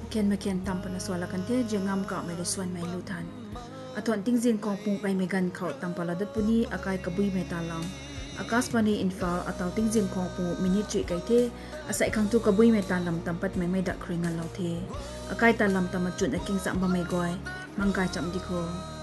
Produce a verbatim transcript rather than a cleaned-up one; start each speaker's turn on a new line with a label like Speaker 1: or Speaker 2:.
Speaker 1: เขียนมาเขียนตามปนสวรรกันเทเจงามเก่าไม่ได้ส่วนไม่รู้ทันอัฐวนติ้งจินกองปุงไปไม่กันเขาตามปลาดัดปุนีอากายกบุยไม่ตาลำอากาศปานีอินฟ้าอัตาวติ้งจินกองปุงมินิจุยไกเทอาศัยขังตุกบุยไม่ตาลำตามปัดไม่ไม่ดักคริงันเราเทอากายตาลำตามจุดอกิงสัมบะไม่กอยมังกายจำดิโค